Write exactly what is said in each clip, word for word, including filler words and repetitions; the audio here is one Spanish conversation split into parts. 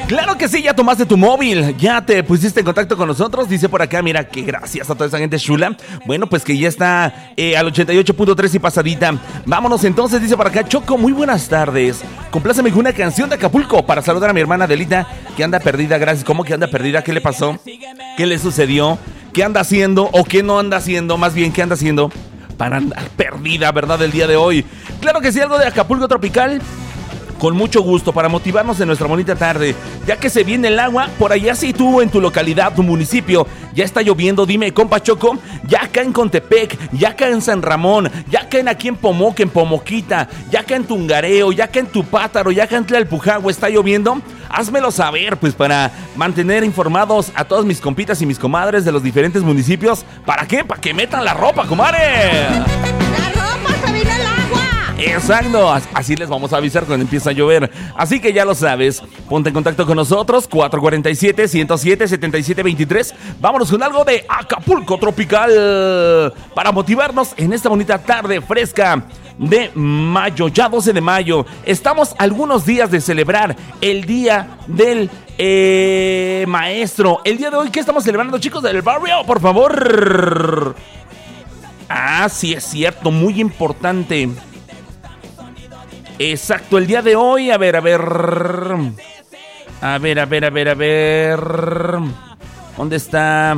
Claro que sí, ya tomaste tu móvil, ya te pusiste en contacto con nosotros. Dice por acá, mira, que gracias a toda esa gente chula. Bueno, pues que ya está eh, al ochenta y ocho punto tres y pasadita. Vámonos entonces, dice por acá, Choco, muy buenas tardes. Compláceme con una canción de Acapulco para saludar a mi hermana Adelita, que anda perdida. Gracias. ¿Cómo que anda perdida? ¿Qué le pasó? ¿Qué le sucedió? ¿Qué anda haciendo o qué no anda haciendo? Más bien, ¿qué anda haciendo para andar perdida, verdad, el día de hoy? Claro que sí, algo de Acapulco tropical. Con mucho gusto, para motivarnos en nuestra bonita tarde. Ya que se viene el agua, por allá si tú en tu localidad, tu municipio, ya está lloviendo, dime, compa Choco, ya acá en Contepec, ya acá en San Ramón, ya acá en aquí en Pomoque, en Pomoquita, ya acá en Tungareo, ya acá en Tupátaro, ya acá en Tlalpujahua, ¿está lloviendo? Házmelo saber, pues, para mantener informados a todos mis compitas y mis comadres de los diferentes municipios. ¿Para qué? Para que metan la ropa, comadre. ¡La ropa, se vino el agua! Exacto, así les vamos a avisar cuando empieza a llover. Así que ya lo sabes, ponte en contacto con nosotros, cuatro cuatro siete, uno cero siete, siete siete dos tres. Vámonos con algo de Acapulco tropical para motivarnos en esta bonita tarde fresca de mayo, ya doce de mayo. Estamos a algunos días de celebrar el día del eh, maestro. El día de hoy, ¿qué estamos celebrando, chicos del barrio? Por favor. Ah, sí es cierto, muy importante. Exacto, el día de hoy, a ver, a ver. A ver, a ver, a ver, a ver. ¿Dónde está?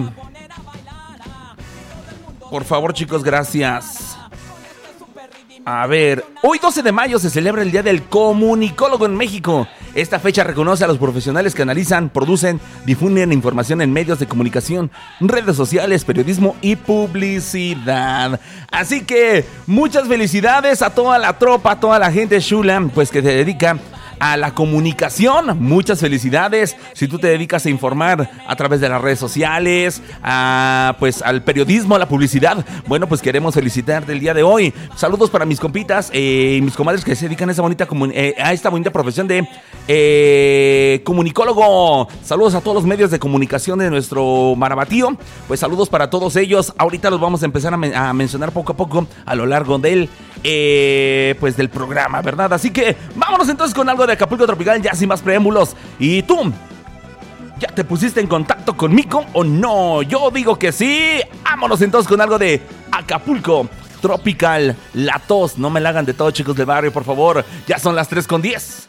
Por favor, chicos, gracias. A ver, hoy doce de mayo se celebra el Día del Comunicólogo en México. Esta fecha reconoce a los profesionales que analizan, producen, difunden información en medios de comunicación, redes sociales, periodismo y publicidad. Así que muchas felicidades a toda la tropa, a toda la gente chula, pues que se dedica a la comunicación. Muchas felicidades si tú te dedicas a informar a través de las redes sociales, a, pues al periodismo, a la publicidad. Bueno, pues queremos felicitarte el día de hoy. Saludos para mis compitas y eh, mis comadres que se dedican a esta bonita, comun- eh, a esta bonita profesión de eh, comunicólogo. Saludos a todos los medios de comunicación de nuestro Marabatío. Pues saludos para todos ellos. Ahorita los vamos a empezar a, men- a mencionar poco a poco a lo largo del eh, pues del programa, ¿verdad? Así que vámonos entonces con algo de Acapulco tropical, ya sin más preámbulos. ¿Y tú? ¿Ya te pusiste en contacto conmigo o no? Yo digo que sí. Vámonos entonces con algo de Acapulco tropical. La tos, no me la hagan de todo, chicos del barrio, por favor. Ya son las tres con diez.